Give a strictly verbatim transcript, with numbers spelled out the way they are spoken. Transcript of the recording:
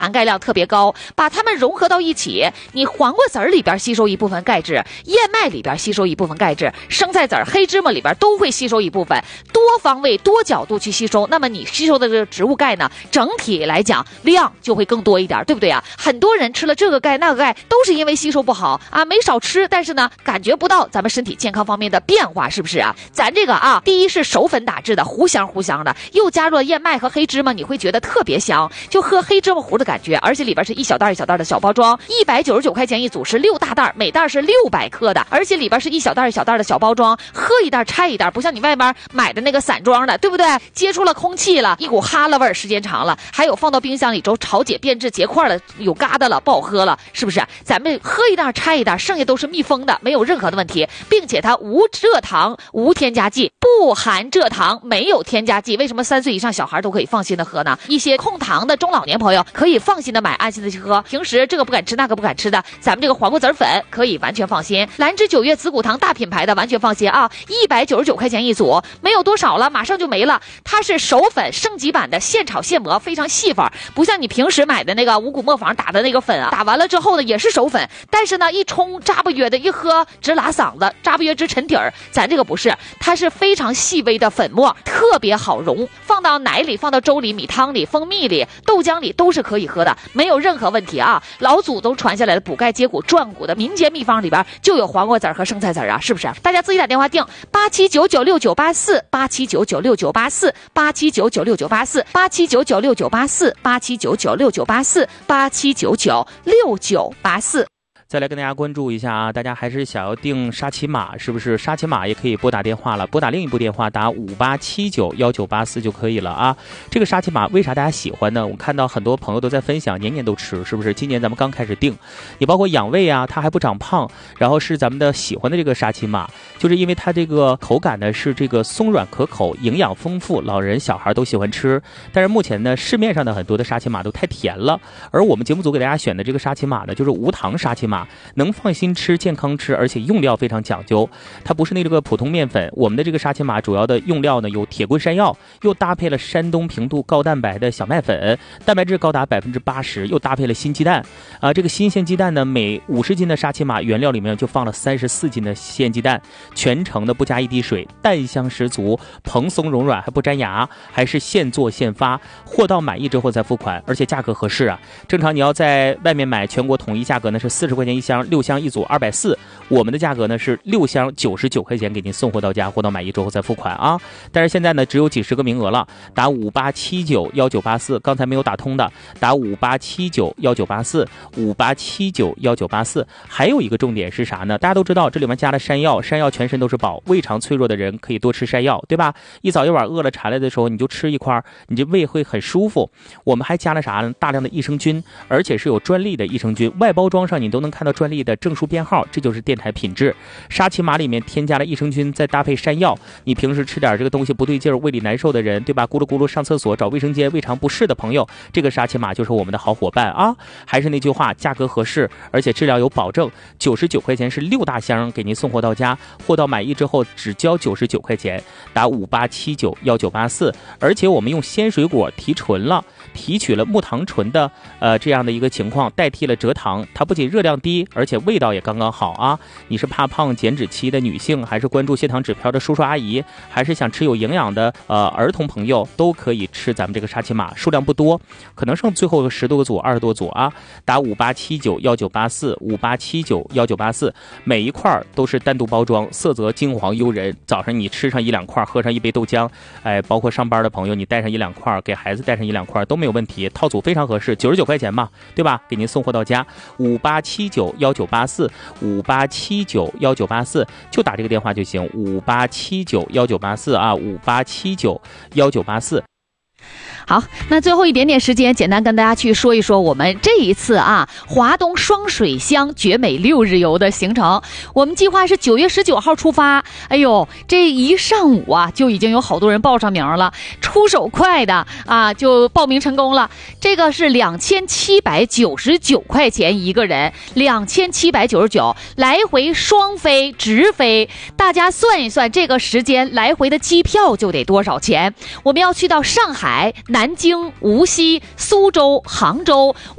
含钙量特别高，把它们融合到一起，你黄瓜籽儿里边吸收一部分钙质，燕麦里边吸收一部分钙质，生菜籽儿、黑芝麻里边都会吸收一部分，多方位、多角度去吸收，那么你吸收的这个植物钙呢，整体来讲量就会更多一点，对不对啊？很多人吃了这个钙那个钙，都是因为吸收不好啊，没少吃，但是呢，感觉不到咱们身体健康方面的变化，是不是啊？咱这个啊，第一是手粉打制的，糊香糊香的，又加入了燕麦和黑芝麻，你会觉得特别香，就喝黑芝麻糊的感觉，而且里边是一小袋一小袋的小包装，一百九十九块钱一组，是六大袋，每袋是六百克的，而且里边是一小袋一小袋的小包装，喝一袋拆一袋，不像你外面买的那个散装的，对不对？接触了空气了，一股哈喇味儿，时间长了，还有放到冰箱里之后炒解变质结块了，有疙瘩了，不好喝了，是不是？咱们喝一袋拆一袋，剩下都是密封的，没有任何的问题，并且它无蔗糖、无添加剂，不含蔗糖，没有添加剂。为什么三岁以上小孩都可以放心的喝呢？一些控糖的中老年朋友可以放心的买，安心的去喝。平时这个不敢吃那个不敢吃的，咱们这个黄瓜籽粉可以完全放心。兰芝九月紫骨糖大品牌的完全放心啊，一百九十九块钱一组，没有多少了，马上就没了。它是手粉升级版的现炒现磨，非常细粉，不像你平时买的那个五谷磨坊打的那个粉啊，打完了之后呢也是手粉，但是呢一冲扎不约的，一喝直拉嗓子，扎不约直沉底儿。咱这个不是，它是非常细微的粉末，特别好溶，放到奶里、放到粥里、米汤里、蜂蜜里、豆浆里都是可以喝的，没有任何问题啊！老祖宗传下来的补钙接骨壮骨的民间秘方里边就有黄瓜籽和生菜籽啊，是不是？大家自己打电话订八七九九六九八四八七九九六九八四八七九九六九八四八七九九六九八四八七九九六九八四八七九九六九八四。 再来跟大家关注一下啊，大家还是想要订沙琪玛，是不是？沙琪玛也可以拨打电话了，拨打另一部电话打五八七九幺九八四就可以了啊。这个沙琪玛为啥大家喜欢呢？我看到很多朋友都在分享，年年都吃，是不是？今年咱们刚开始订，你包括养胃啊，它还不长胖，然后是咱们的喜欢的这个沙琪玛，就是因为它这个口感呢是这个松软可口，营养丰富，老人小孩都喜欢吃。但是目前呢，市面上的很多的沙琪玛都太甜了，而我们节目组给大家选的这个沙琪玛呢，就是无糖沙琪玛。能放心吃，健康吃，而且用料非常讲究，它不是那个普通面粉。我们的这个沙琪玛主要的用料呢有铁棍山药，又搭配了山东平度高蛋白的小麦粉，蛋白质高达百分之八十，又搭配了新鸡蛋啊。这个新鲜鸡蛋呢，每五十斤的沙琪玛原料里面就放了三十四斤的鲜鸡蛋，全程的不加一滴水，蛋香十足，蓬松柔软，还不粘牙，还是现做现发，货到满意之后再付款，而且价格合适啊。正常你要在外面买，全国统一价格呢是四十块钱一箱，六箱一组二百四，我们的价格呢是六箱九十九块钱，给您送货到家，货到满意之后再付款啊。但是现在呢只有几十个名额了，打五八七九幺九八四，刚才没有打通的打五八七九幺九八四五八七九幺九八四。还有一个重点是啥呢？大家都知道这里面加了山药，山药全身都是宝，胃肠脆弱的人可以多吃山药，对吧？一早一晚饿了馋了的时候，你就吃一块，你这胃会很舒服。我们还加了啥呢？大量的益生菌，而且是有专利的益生菌，外包装上你都能看到专利的证书编号，这就是电台品质。沙琪玛里面添加了益生菌，再搭配山药，你平时吃点这个东西不对劲儿，胃里难受的人，对吧？咕噜咕噜上厕所找卫生间，胃肠不适的朋友，这个沙琪玛就是我们的好伙伴啊！还是那句话，价格合适，而且质量有保证，九十九块钱是六大箱给您送货到家，货到满意之后只交九十九块钱，打五八七九幺九八四。而且我们用鲜水果提纯了，提取了木糖醇的呃这样的一个情况，代替了蔗糖，它不仅热量低，而且味道也刚刚好啊！你是怕胖减脂期的女性，还是关注血糖指标的叔叔阿姨，还是想吃有营养的呃儿童朋友，都可以吃咱们这个沙琪玛，数量不多，可能剩最后十多个组、二十多组啊！打五八七九幺九八四五八七九幺九八四，每一块都是单独包装，色泽金黄诱人。早上你吃上一两块，喝上一杯豆浆，哎，包括上班的朋友，你带上一两块，给孩子带上一两块都没有问题，套组非常合适，九十九块钱嘛，对吧？给您送货到家，五八七九幺九八四五八七九幺九八四，就打这个电话就行，五八七九幺九八四啊，五八七九幺九八四。 好，那最后一点点时间，简单跟大家去说一说我们这一次啊华东双水乡绝美六日游的行程。我们计划是九月十九号出发，哎呦，这一上午啊就已经有好多人报上名了，出手快的啊就报名成功了。这个是两千七百九十九块钱一个人，两千七百九十九，来回双飞直飞，大家算一算这个时间来回的机票就得多少钱？我们要去到上海。 南京、无锡、苏州、杭州。